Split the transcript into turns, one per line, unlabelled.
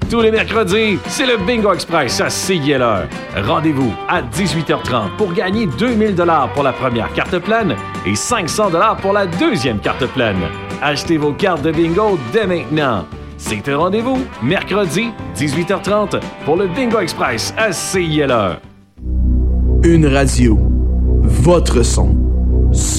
Tous les mercredis, c'est le Bingo Express à CILR. Rendez-vous à 18h30 pour gagner 2000 $ pour la première carte pleine et 500 $ pour la deuxième carte pleine. Achetez vos cartes de bingo dès maintenant. C'est un rendez-vous, mercredi, 18h30, pour le Bingo Express à CILR.
Une radio. Votre son.